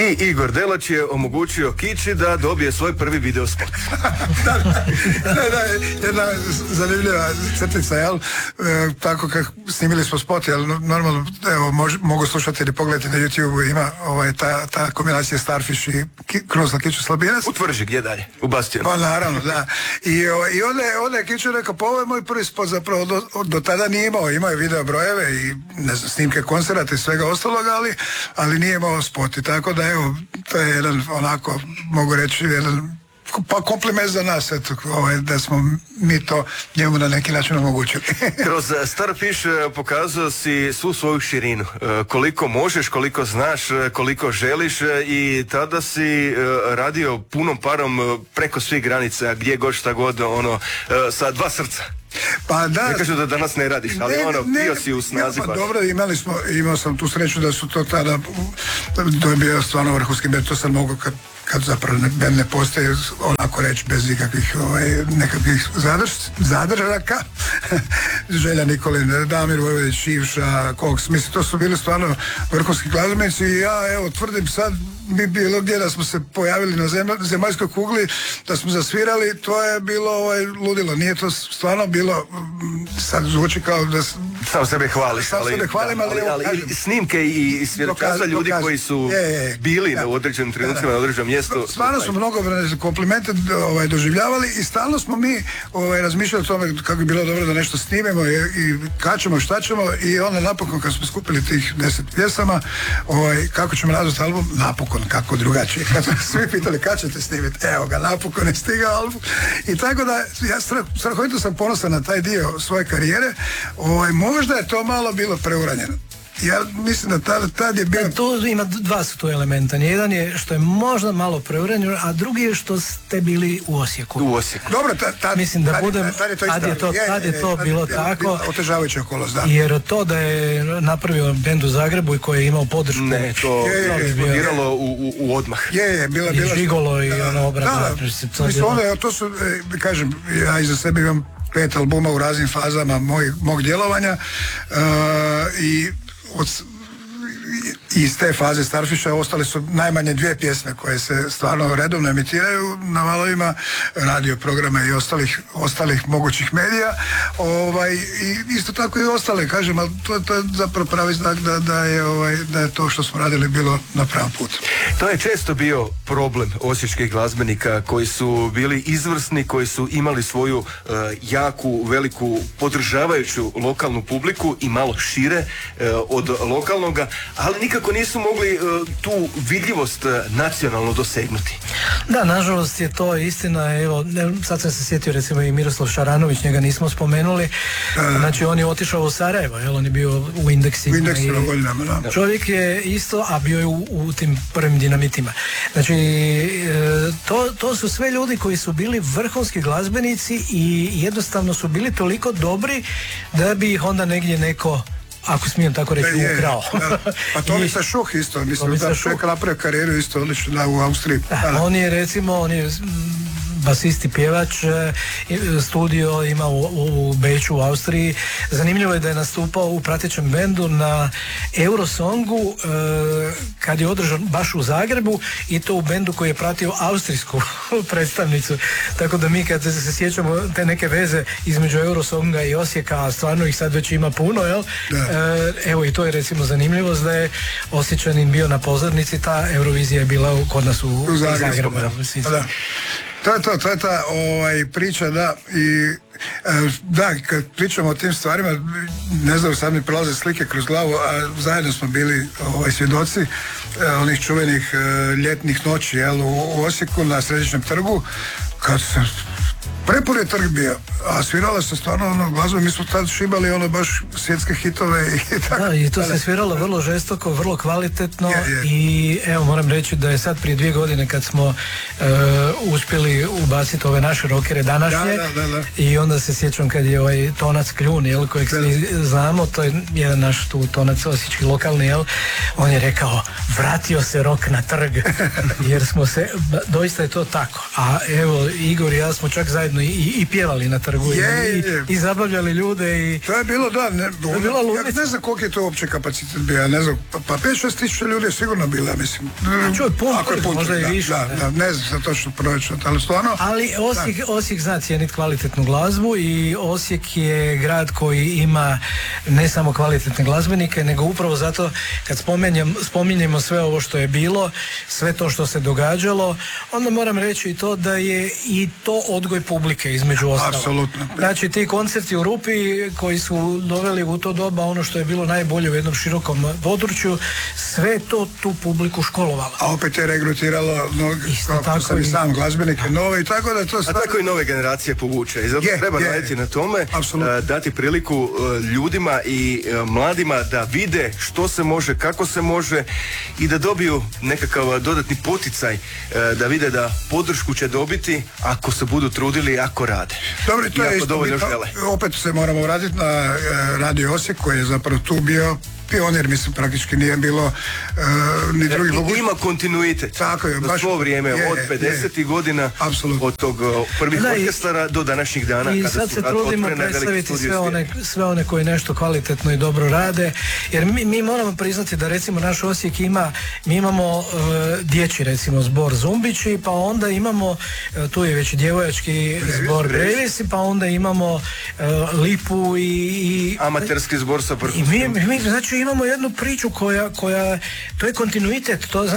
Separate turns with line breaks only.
I Igor Delač je omogućio Kiči da dobije svoj prvi video spot.
Jedna zanimljiva crtica, jel? Tako kako snimili smo spot, jel? Normalno, evo, mogu slušati ili pogledati na YouTube, ima ta kombinacija Starfish i Krunosna Kiču Slabinac.
U Tvrži, gdje dalje? U Bastijanu.
Pa naravno, da. I onda je Kiču rekao, pa ovo je moj prvi spot, zapravo do tada nije imao je video brojeve i ne znam, snimke koncerata i svega ostalog, ali nije imao spot. I tako da evo, to je jedan onako, mogu reći, jedan kompliment za nas, eto, da smo mi to njemu na neki način omogućili.
Kroz Starfish pokazao si svu svoju širinu, koliko možeš, koliko znaš, koliko želiš, i tada si radio punom parom preko svih granica, gdje god šta god, sa dva srca.
Pa da.
Ne kažu da danas ne radiš, ali bio si u snazi.
Pa dobro, imao sam tu sreću da su to tada, to je bio stvarno vrhunski bend, to sam mogu kad zapravo bend ne postoji, onako reći, bez ikakvih nekakvih zadržaka. Želja Nikolin, Damir Vojvodić, Šivša, Koks, mislim, to su bili stvarno vrhunski glazbenici i ja, evo, tvrdim sad, bi bilo gdje da smo se pojavili na zemaljskoj kugli, da smo zasvirali, to je bilo ludilo. Nije to stvarno bilo, sad zvuči kao da...
Sam sebe hvališ,
ali
snimke i svjedočanstva ljudi koji su bili na određenim trenucima, na određenom mjestu.
Stvarno su mnogo komplimente doživljavali i stalno smo mi razmišljali o tome kako bi bilo dobro da nešto snimemo i kad ćemo, šta ćemo, i onda napokon kad smo skupili tih 10 pjesama, kako ćemo nazvati album, napokon, kako drugačije. Kad smo svi pitali kad ćete snimiti, evo ga, napokon je stigao album. I tako da, ja strahovito sam ponosan na taj dio svoje karijere. Možda je to malo bilo preuranjeno. Ja mislim da tad je bilo...
Tu ima dva su tu elementa. Jedan je što je možda malo preuranjeno, a drugi je što ste bili u Osijeku.
Dobro,
mislim da budem... Tad je to bilo tako.
Otežavajuća okolnost, da.
Jer to da je napravio bend u Zagrebu i koji je imao podršku...
Ne, to je eksplodiralo u odmah.
Bila
i Žigolo i obrat.
Mislim, onda, to su, kažem, ja iza sebe imam 5 albuma u raznim fazama mog djelovanja i iz te faze Starfisha ostale su najmanje 2 pjesme koje se stvarno redovno emitiraju na valovima radio programa i ostalih mogućih medija, i isto tako i ostale, kažem, ali to je zapravo pravi znak da je to što smo radili bilo na pravom putu.
To je često bio problem osječkih glazbenika koji su bili izvrsni, koji su imali svoju jaku, veliku, podržavajuću lokalnu publiku i malo šire od lokalnoga, ali nikako nisu mogli tu vidljivost nacionalno dosegnuti.
Da, nažalost je to istina. Evo, sad sam se sjetio recimo i Miroslav Šaranović, njega nismo spomenuli. Znači on je otišao u Sarajevo, on je bio u Indeksima.
U Indeksima godinama, da.
Čovjek je isto, a bio je u tim prvim Dinamitima. Znači, to su sve ljudi koji su bili vrhunski glazbenici i jednostavno su bili toliko dobri da bi ih onda negdje neko, ako smijem tako reći, ukrao.
Pa Tomislav Šuh isto, mislim da čovjek napravio karijeru isto odlično u Austriji.
On je basist i pjevač, studio ima u Beču u Austriji. Zanimljivo je da je nastupao u pratećem bendu na Eurosongu kad je održan baš u Zagrebu, i to u bendu koji je pratio austrijsku predstavnicu. Tako da mi kad se sjećamo te neke veze između Eurosonga i Osijeka, a stvarno ih sad već ima puno, jel? Evo, i to je recimo zanimljivost da je Osječanin bio na pozornici, ta Eurovizija je bila kod nas u Zagrebu.
To je ta priča, da, i da, kad pričamo o tim stvarima, ne znam, sad mi prolaze slike kroz glavu, a zajedno smo bili svjedoci onih čuvenih ljetnih noći, u Osijeku na Središnjem trgu, kad se prepun je trg bio, a svirala se stvarno glazba, mi smo tad šibali baš svjetske hitove i tako.
Da, i to se sviralo vrlo žestoko, vrlo kvalitetno. I evo, moram reći da je sad prije 2 godine kad smo uspjeli ubaciti ove naše rokere današnje, i onda se sjećam kad je Tonac Kljun, kojeg svi znamo, to je jedan naš tu tonac osječki lokalni, on je rekao, vratio se rok na trg, jer smo se, doista je to tako. A evo, Igor i ja smo čak zajedno vjerojatno i pjevali na trgu i zabavljali ljude.
To je bilo, da, ja ne znam koliko je to uopće kapacitet bio, ja ne znam, pa 5-6 tisuća ljudi je sigurno bila, mislim.
Možda i više.
Da, ne znam za točno proračun, ali stvarno.
Ali Osijek zna cijeniti kvalitetnu glazbu i Osijek je grad koji ima ne samo kvalitetne glazbenike, nego upravo zato kad spominjemo sve ovo što je bilo, sve to što se događalo, onda moram reći i to da je i to odgoj publike između ostalog.
Apsolutno.
Znači ti koncerti u Rupi koji su doveli u to doba ono što je bilo najbolje u jednom širokom području, sve to tu publiku školovalo.
A opet je regrutiralo sam glazbenike nove i tako da to...
A tako i nove generacije povuče i zato treba raditi na tome, dati priliku ljudima i mladima da vide što se može, kako se može i da dobiju nekakav dodatni poticaj, da vide da podršku će dobiti ako se budu trudili, ako rade.
Dobro, to je isto, opet se moramo vratiti na Radio Osijek koji je zapravo tu bio pionir, mislim, praktički nije bilo ni drugih mogućnosti.
Ima kontinuitet.
Tako je,
baš svo vrijeme, od 50. godina, od tog prvih orkestara do današnjih dana.
I sad se trudimo predstaviti sve one koji nešto kvalitetno i dobro rade, jer mi moramo priznati da recimo naš Osijek mi imamo dječji recimo zbor Zumbići, pa onda imamo, tu je već djevojački zbor Brevisi, pa onda imamo Lipu i
amaterski zbor sa
i mi znači imamo jednu priču koja to je kontinuitet, to znači